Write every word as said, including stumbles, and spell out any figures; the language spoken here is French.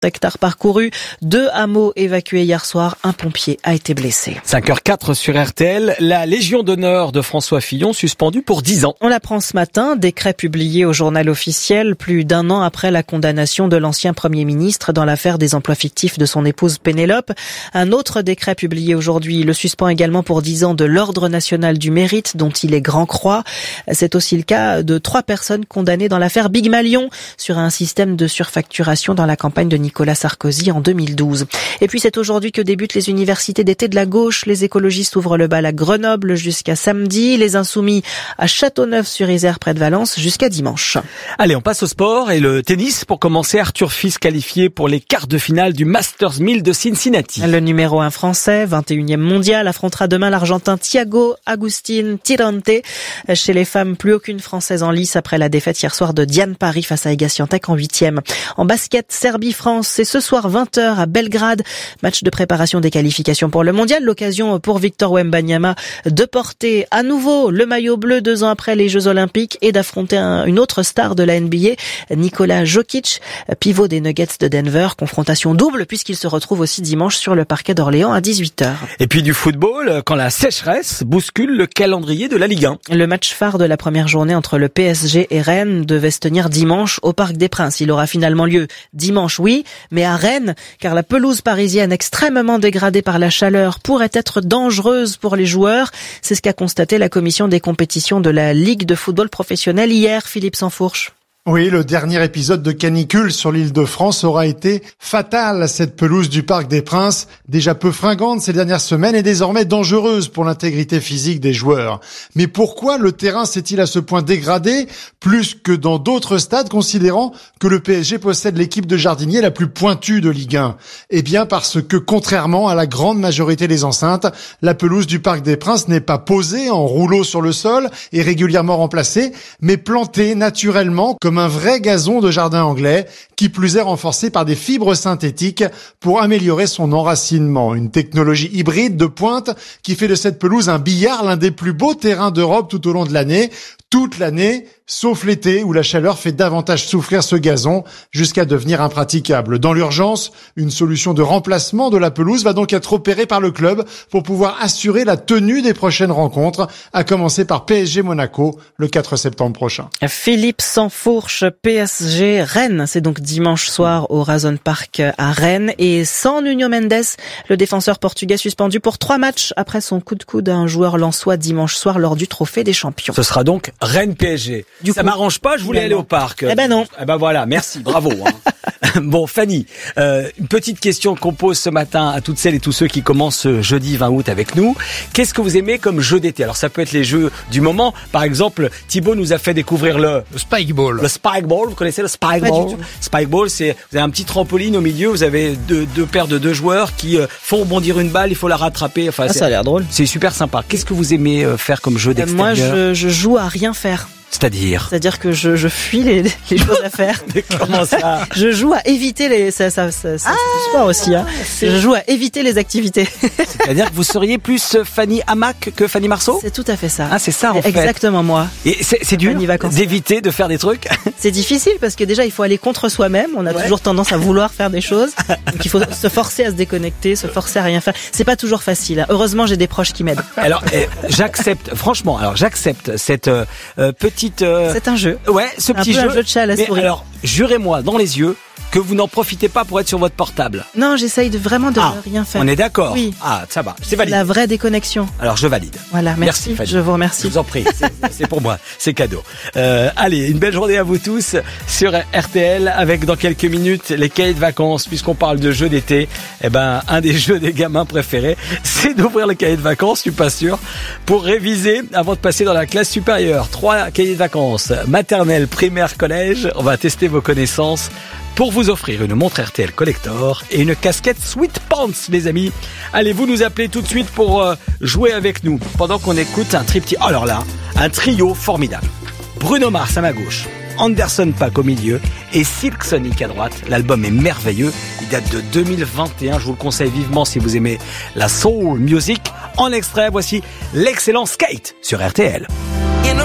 hectares parcourus, deux hameaux évacués hier soir, un pompier a été blessé. cinq heures quatre sur R T L, la Légion d'honneur de François Fillon suspendue pour dix ans. On l'apprend ce matin, décret publié au journal officiel plus d'un an après la condamnation de l'ancien Premier ministre dans l'affaire des emplois fictifs de son épouse Pénélope. Un autre décret publié aujourd'hui le suspend également pour dix ans de l'Ordre national du mérite dont il est grand croix. C'est aussi le cas de trois personnes condamnées dans l'affaire Big Malion sur un système de surfacturation dans la campagne de Nicolas Sarkozy en deux mille douze. Et puis c'est aujourd'hui que débutent les universités d'été de la gauche. Les écologistes ouvrent le bal à Grenoble jusqu'à samedi. Les insoumis à Châteauneuf-sur-Isère près de Valence jusqu'à dimanche. Allez, on passe au sport et le tennis. Pour commencer, Arthur Fils qualifié pour les quarts de finale du Masters mille de Cincinnati. Le numéro un français, vingt et unième mondial, affrontera demain l'Argentin Thiago Agustín Tirante. Chez les femmes, plus aucune Française en lice après la défaite hier soir de Diane Paris face à Iga Swiatek en huitième. En basket, Serbie-France, c'est ce soir vingt heures à Belgrade. Match de préparation des qualifications pour le mondial. L'occasion pour Victor Wembanyama de porter à nouveau le maillot bleu deux ans après les Jeux Olympiques et d'affronter un, une autre star de la N B A, Nikola Jokic, pivot des Nuggets de Denver. Confrontation double puisqu'il se retrouve aussi dimanche sur le parquet d'Orléans à dix-huit heures. Et puis du football, quand la sécheresse bouscule le calendrier de la Ligue un. Le match phare de la première journée entre le P S G et Rennes devait se tenir dimanche au Parc des Princes. Il aura finalement lieu dimanche, oui, mais à Rennes, car la pelouse parisienne extrêmement dégradée par la chaleur pourrait être dangereuse pour les joueurs. C'est ce qu'a constaté la commission des compétitions de la Ligue de football professionnel hier, Philippe Sansfourche. Oui, le dernier épisode de canicule sur l'île de France aura été fatal. Cette pelouse du Parc des Princes, déjà peu fringante ces dernières semaines, est désormais dangereuse pour l'intégrité physique des joueurs. Mais pourquoi le terrain s'est-il à ce point dégradé, plus que dans d'autres stades, considérant que le P S G possède l'équipe de jardiniers la plus pointue de Ligue un? Eh bien parce que, contrairement à la grande majorité des enceintes, la pelouse du Parc des Princes n'est pas posée en rouleau sur le sol et régulièrement remplacée, mais plantée naturellement comme un vrai gazon de jardin anglais, qui plus est renforcé par des fibres synthétiques pour améliorer son enracinement. Une technologie hybride de pointe qui fait de cette pelouse un billard, l'un des plus beaux terrains d'Europe tout au long de l'année. Toute l'année, sauf l'été où la chaleur fait davantage souffrir ce gazon jusqu'à devenir impraticable. Dans l'urgence, une solution de remplacement de la pelouse va donc être opérée par le club pour pouvoir assurer la tenue des prochaines rencontres, à commencer par P S G Monaco le quatre septembre prochain. Philippe Sansfourche, P S G Rennes, c'est donc dimanche soir au Razon Park à Rennes. Et sans Nuno Mendes, le défenseur portugais suspendu pour trois matchs après son coup de coude à un joueur lensois dimanche soir lors du Trophée des Champions. Ce sera donc Rennes P S G. Du ça coup, m'arrange pas, je voulais ben aller non. au parc. Eh ben non. Eh ben voilà, merci, bravo. Hein. Bon, Fanny, euh, une petite question qu'on pose ce matin à toutes celles et tous ceux qui commencent ce jeudi vingt août avec nous. Qu'est-ce que vous aimez comme jeu d'été? Alors ça peut être les jeux du moment. Par exemple, Thibaut nous a fait découvrir le, le Spike Ball. Le Spike Ball, vous connaissez le Spike Ball? Spike Ball, c'est vous avez un petit trampoline au milieu, vous avez deux, deux paires de deux joueurs qui euh, font rebondir une balle, il faut la rattraper. Enfin, ah, ça a l'air drôle. C'est super sympa. Qu'est-ce que vous aimez euh, faire comme jeu d'extérieur? Moi, je, je joue à rien faire. C'est-à-dire C'est-à-dire que je, je fuis les, les choses à faire. Mais comment ça? Je joue à éviter les... Ça, ça, ça, ça, ah, c'est du sport aussi. Hein. Je joue à éviter les activités. C'est-à-dire que vous seriez plus Fanny Hamac que Fanny Marceau? C'est tout à fait ça. Ah, c'est ça en c'est fait. Exactement moi. Et c'est, c'est dur d'éviter de faire des trucs? C'est difficile parce que déjà il faut aller contre soi-même. On a ouais. toujours tendance à vouloir faire des choses. Donc il faut se forcer à se déconnecter, se forcer à rien faire. C'est pas toujours facile. Heureusement j'ai des proches qui m'aident. Alors eh, j'accepte, franchement, alors j'accepte cette euh, petite... Euh, c'est un jeu. Ouais, ce petit un peu jeu. Un jeu de chat à la mais souris. Alors, jurez-moi dans les yeux que vous n'en profitez pas pour être sur votre portable. Non, j'essaye de vraiment de ah, rien faire. On est d'accord. Oui. Ah, ça va, c'est valide. La vraie déconnexion. Alors je valide. Voilà, merci. merci je vous remercie. Je vous en prie, c'est, c'est pour moi, c'est cadeau. Euh, allez, une belle journée à vous tous sur R T L avec dans quelques minutes les cahiers de vacances. Puisqu'on parle de jeux d'été, eh ben un des jeux des gamins préférés, c'est d'ouvrir le cahier de vacances, je suis pas sûr, pour réviser avant de passer dans la classe supérieure. Trois cahiers de vacances, maternelle, primaire, collège. On va tester vos connaissances pour vous offrir une montre R T L Collector et une casquette Sweet Pants, les amis. Allez, vous nous appelez tout de suite pour euh, jouer avec nous pendant qu'on écoute un triptyque. Oh, alors là, un trio formidable. Bruno Mars à ma gauche, Anderson .Paak au milieu et Silk Sonic à droite. L'album est merveilleux. Il date de deux mille vingt et un. Je vous le conseille vivement si vous aimez la soul music. En extrait, voici l'excellent Skate sur R T L.